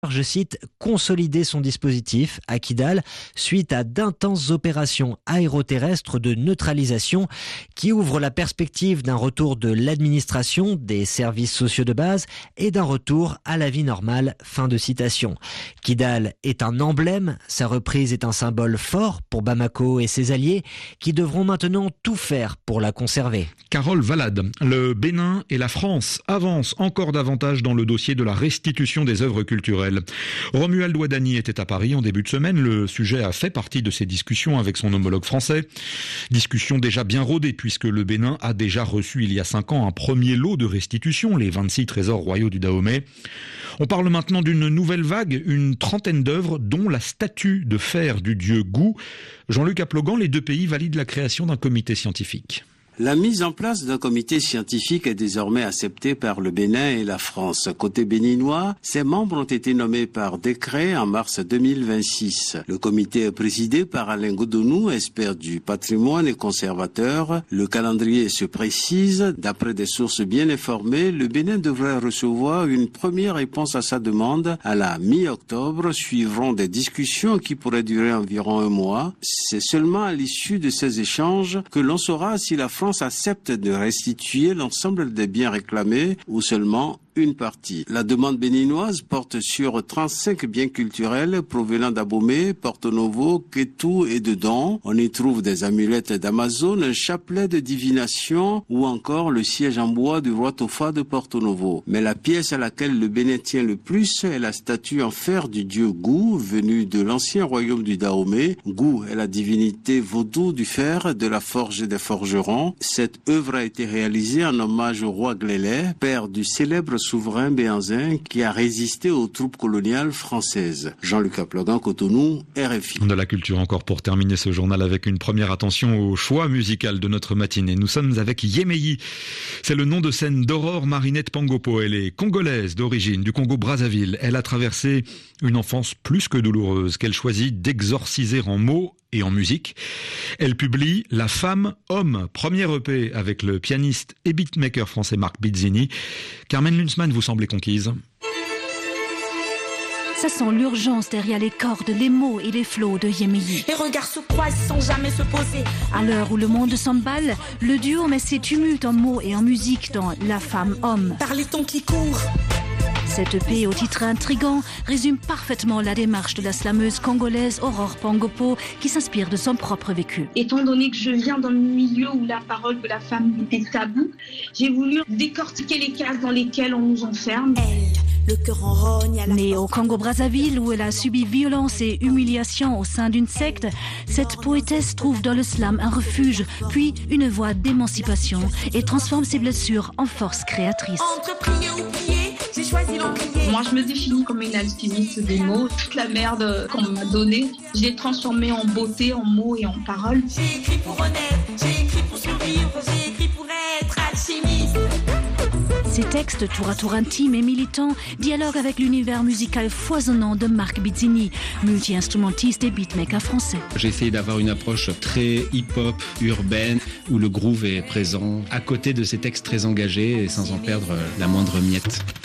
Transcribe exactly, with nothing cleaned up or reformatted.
je cite, consolider son dispositif à Kidal suite à d'intenses opérations aéroterrestres de neutralisation qui ouvrent la perspective d'un retour de l'administration, des services sociaux de base et d'un retour à la vie normale. Fin de citation. Kidal est un emblème, sa reprise est un symbole fort pour Bamako et ses alliés qui devront maintenant tout faire pour la conserver. Carole Valade, le Bénin et la France avancent encore davantage dans le dossier de la restitution des œuvres culturelles. Romuald Ouadani était à Paris en début de semaine. Le sujet a fait partie de ses discussions avec son homologue français. Discussion déjà bien rodée puisque le Bénin a déjà reçu il y a cinq ans un premier lot de restitution, les vingt-six trésors royaux du Dahomey. On parle maintenant d'une nouvelle vague, une trentaine d'œuvres dont la statue de fer du dieu Gou. Jean-Luc Aplogan, les deux pays valident la création d'un comité scientifique. La mise en place d'un comité scientifique est désormais acceptée par le Bénin et la France. Côté béninois, ses membres ont été nommés par décret en mars deux mille vingt-six. Le comité est présidé par Alain Godonou, expert du patrimoine et conservateur. Le calendrier se précise. D'après des sources bien informées, le Bénin devrait recevoir une première réponse à sa demande à la mi-octobre. Suivront des discussions qui pourraient durer environ un mois. C'est seulement à l'issue de ces échanges que l'on saura si la France accepte de restituer l'ensemble des biens réclamés ou seulement une partie. La demande béninoise porte sur trente-cinq biens culturels provenant d'Abomey, Porto Novo, Kétou et de Don. On y trouve des amulettes d'Amazon, un chapelet de divination ou encore le siège en bois du roi Tofa de Porto Novo. Mais la pièce à laquelle le Bénin tient le plus est la statue en fer du dieu Gou, venue de l'ancien royaume du Dahomey. Gou est la divinité vaudou du fer de la forge des forgerons. Cette œuvre a été réalisée en hommage au roi Glélé, père du célèbre souverain béanzin qui a résisté aux troupes coloniales françaises. Jean-Luc Aplogan, Cotonou, R F I. De la culture encore pour terminer ce journal avec une première attention au choix musical de notre matinée. Nous sommes avec Yéméi. C'est le nom de scène d'Aurore Marinette Pangopo. Elle est congolaise d'origine, du Congo-Brazzaville. Elle a traversé une enfance plus que douloureuse qu'elle choisit d'exorciser en mots et en musique. Elle publie La femme homme, premier E P avec le pianiste et beatmaker français Marc Bizzini. Carmen Lunsmann, vous semblez conquise. Ça sent l'urgence derrière les cordes, les mots et les flots de Yéméi. Les regards se croisent sans jamais se poser. À l'heure où le monde s'emballe, le duo met ses tumultes en mots et en musique dans La femme homme. Par les tons qui courent. Cette E P au titre intrigant résume parfaitement la démarche de la slameuse congolaise Aurore Pangopo qui s'inspire de son propre vécu. Étant donné que je viens d'un milieu où la parole de la femme était taboue, j'ai voulu décortiquer les cases dans lesquelles on nous enferme. Elle, le cœur en rogne à la Née au Congo-Brazzaville où elle a subi violence et humiliation au sein d'une secte, cette poétesse trouve dans le slam un refuge, puis une voie d'émancipation et transforme ses blessures en force créatrice. Entre prier ou prier, j'ai choisi l'encrier. Moi, je me définis comme une alchimiste des mots. Toute la merde qu'on m'a donnée, je l'ai transformée en beauté, en mots et en paroles. J'ai écrit pour honnête, j'ai écrit pour survivre, j'ai écrit pour être alchimiste. Ces textes, tour à tour intimes et militants, dialoguent avec l'univers musical foisonnant de Marc Bizzini, multi-instrumentiste et beatmaker français. J'ai essayé d'avoir une approche très hip-hop, urbaine, où le groove est présent, à côté de ces textes très engagés et sans en perdre la moindre miette.